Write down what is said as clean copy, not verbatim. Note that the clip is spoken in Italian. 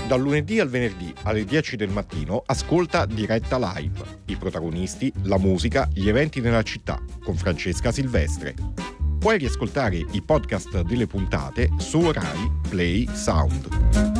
Dal lunedì al venerdì alle 10 del mattino ascolta Diretta Live, i protagonisti, la musica, gli eventi nella città con Francesca Silvestre. Puoi riascoltare i podcast delle puntate su Rai Play Sound.